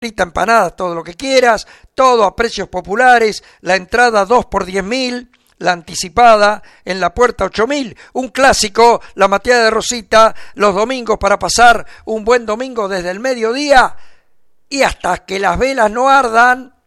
empanadas, todo lo que quieras, todo a precios populares, la entrada 2 por 10.000, la anticipada en la puerta 8.000, un clásico, la mateada de Rosita, los domingos para pasar un buen domingo desde el mediodía y hasta que las velas no ardan,